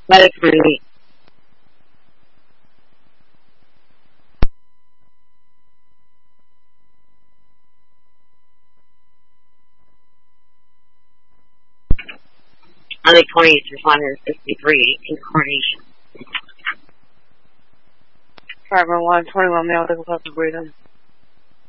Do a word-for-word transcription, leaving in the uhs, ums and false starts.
Medic twenty-eight. Medic twenty-eight to five fifty-three, eighteen coordination. five one one, twenty-one male, take a breathing.